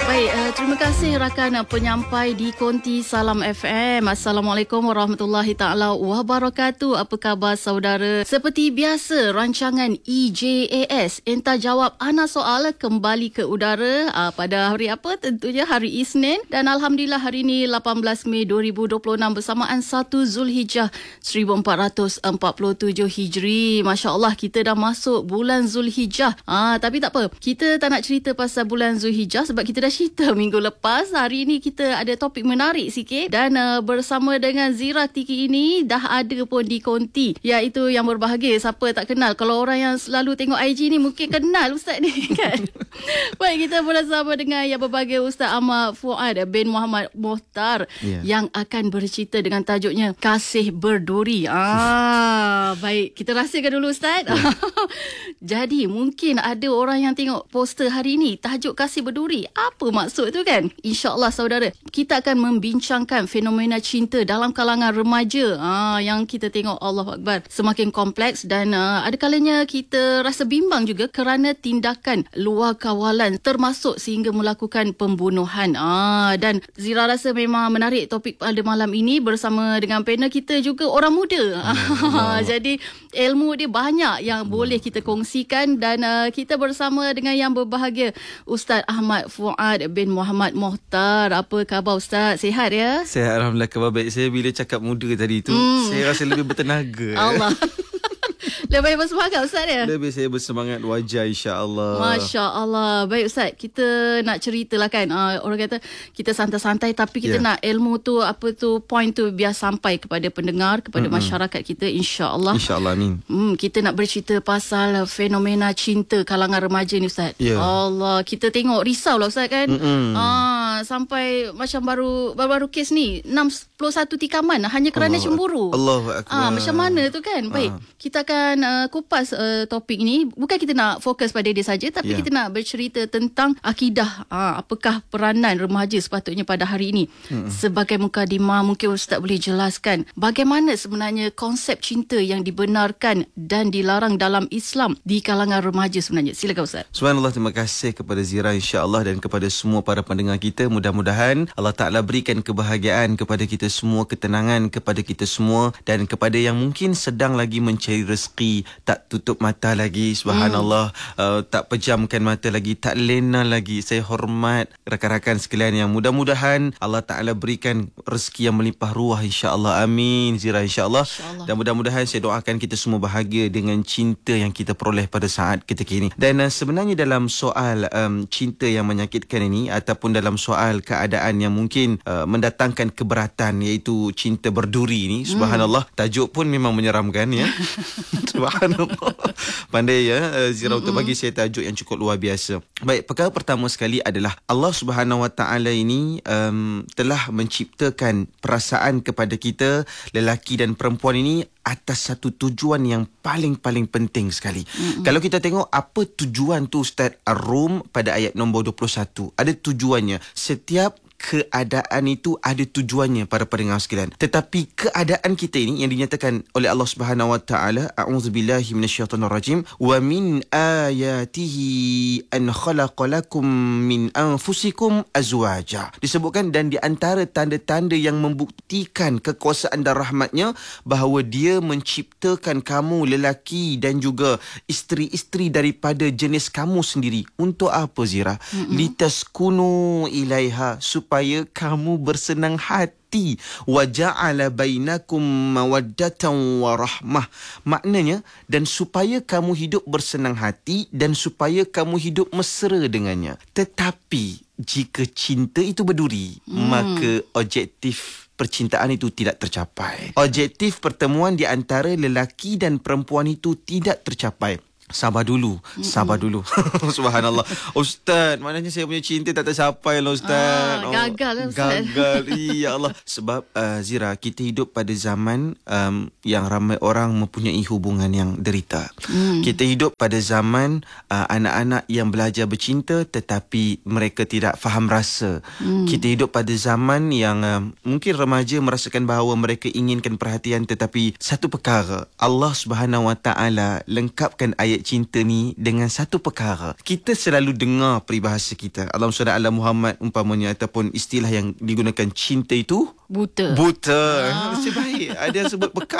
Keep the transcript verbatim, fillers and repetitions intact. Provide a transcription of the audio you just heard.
Baik, uh, terima kasih rakan uh, penyampai di Konti Salam F M. Assalamualaikum warahmatullahi taala wabarakatuh. Apa khabar saudara? Seperti biasa, rancangan E J A S Entah Jawab Ana Soal kembali ke udara uh, pada hari apa? Tentunya hari Isnin. Dan Alhamdulillah hari ini lapan belas Mei dua ribu dua puluh enam bersamaan satu Zulhijjah seribu empat ratus empat puluh tujuh Hijri. Masya Allah, kita dah masuk bulan Zulhijjah. Ah, tapi tak apa, kita tak nak cerita pasal bulan Zulhijjah sebab kita dah cerita minggu lepas. Hari ini kita ada topik menarik sikit dan uh, bersama dengan Zira Tiki ini dah ada pun di konti, iaitu yang berbahagia. Siapa tak kenal? Kalau orang yang selalu tengok I G ni mungkin kenal Ustaz ni kan. Baik, kita bersama dengan yang berbahagia Ustaz Ahmad Fuad bin Muhammad Mohtar yeah. yang akan bercerita dengan tajuknya Kasih Berduri. Ah, baik, kita rahsiakan dulu Ustaz. Yeah. Jadi mungkin ada orang yang tengok poster hari ini tajuk Kasih Berduri. Apa maksud tu kan? InsyaAllah saudara, kita akan membincangkan fenomena cinta dalam kalangan remaja ah, yang kita tengok, Allah Akbar, semakin kompleks dan uh, ada kalanya kita rasa bimbang juga kerana tindakan luar kawalan termasuk sehingga melakukan pembunuhan. Ah, dan Zira rasa memang menarik topik pada malam ini bersama dengan panel kita juga orang muda. Ah, jadi ilmu dia banyak yang boleh kita kongsikan dan uh, kita bersama dengan yang berbahagia Ustaz Ahmad Fuad bin Muhammad Mohtar. Apa khabar Ustaz? Sihat ya? Sihat, Alhamdulillah, khabar baik. Saya bila cakap muda tadi tu, hmm. saya rasa lebih bertenaga. Allah. Lebih bersemangat Ustaz ya? Lebih saya bersemangat wajar, insya-Allah. Masya-Allah. Baik Ustaz, kita nak ceritalah kan. Uh, orang kata kita santai-santai tapi kita yeah. nak ilmu tu, apa tu, point tu biar sampai kepada pendengar, kepada mm-hmm. masyarakat kita, insya-Allah. Insya-Allah, amin. Hmm, kita nak bercerita pasal fenomena cinta kalangan remaja ni Ustaz. Yeah. Allah, kita tengok risau lah Ustaz kan. Mm-hmm. Ah, sampai macam baru baru-baru kes ni enam puluh satu tikaman hanya kerana Allah, cemburu. Allahu Akbar. Ah, macam mana tu kan? Baik, ah. kita akan uh, kupas uh, topik ini. Bukan kita nak fokus pada dia saja, tapi yeah. kita nak bercerita tentang akidah. Uh, apakah peranan remaja sepatutnya pada hari ini? Hmm. Sebagai mukadimah, mungkin Ustaz boleh jelaskan bagaimana sebenarnya konsep cinta yang dibenarkan dan dilarang dalam Islam di kalangan remaja sebenarnya. Silakan Ustaz. Subhanallah, terima kasih kepada Zira, insya-Allah, dan kepada semua para pendengar kita. Mudah-mudahan Allah Ta'ala berikan kebahagiaan kepada kita semua, ketenangan kepada kita semua, dan kepada yang mungkin sedang lagi mencari rezeki, tak tutup mata lagi, subhanallah, hmm. uh, tak pejamkan mata lagi, tak lena lagi. Saya hormat rakan-rakan sekalian yang mudah-mudahan Allah Ta'ala berikan rezeki yang melimpah ruah, insya-Allah, amin Zira, insya-Allah. Insya dan mudah-mudahan saya doakan kita semua bahagia dengan cinta yang kita peroleh pada saat ketika ini. Dan uh, sebenarnya dalam soal um, cinta yang menyakitkan ini, ataupun dalam soal keadaan yang mungkin uh, mendatangkan keberatan, iaitu cinta berduri ini, subhanallah, hmm. tajuk pun memang menyeramkan ya. Subhanallah. Pandai ya Zira untuk bagi saya tajuk yang cukup luar biasa. Baik, perkara pertama sekali adalah Allah Subhanahu Wa Taala ini um, telah menciptakan perasaan kepada kita, lelaki dan perempuan ini, atas satu tujuan yang paling-paling penting sekali. Mm-hmm. Kalau kita tengok apa tujuan tu Ustaz Ar-Rum pada ayat nombor dua puluh satu, ada tujuannya. Setiap keadaan itu ada tujuannya para pendengar sekalian. Tetapi keadaan kita ini yang dinyatakan oleh Allah Subhanahu Wa Taala, a'udzubillahi minasyaitonirrajim, wa min ayatihi an khalaqalakum min anfusikum azwaja. Disebutkan, dan di antara tanda-tanda yang membuktikan kekuasaan dan rahmatnya, bahawa dia menciptakan kamu lelaki dan juga isteri-isteri daripada jenis kamu sendiri. Untuk apa Zira? Mm-hmm. Litaskunu ilaiha, supaya kamu bersenang hati. Wa ja'ala bainakum mawaddatan wa rahmah. Maknanya, dan supaya kamu hidup bersenang hati dan supaya kamu hidup mesra dengannya. Tetapi jika cinta itu berduri, hmm. maka objektif percintaan itu tidak tercapai. Objektif pertemuan di antara lelaki dan perempuan itu tidak tercapai. Sabar dulu, sabar dulu. Subhanallah. Ustaz, maknanya saya punya cinta tak tercapai lah Ustaz. Ah, gagal lah Ustaz. Gagal, ya Allah. Sebab uh, Zira, kita hidup pada zaman um, yang ramai orang mempunyai hubungan yang derita. Hmm. Kita hidup pada zaman uh, anak-anak yang belajar bercinta tetapi mereka tidak faham rasa. Hmm. Kita hidup pada zaman yang uh, mungkin remaja merasakan bahawa mereka inginkan perhatian, tetapi satu perkara, Allah Subhanahu Wa Taala lengkapkan ayat ayat cinta ni dengan satu perkara. Kita selalu dengar peribahasa kita, Allahumma shalli ala Muhammad umpamanya, ataupun istilah yang digunakan, cinta itu buta. Buta. Ah. Sebaik ada yang sebut peka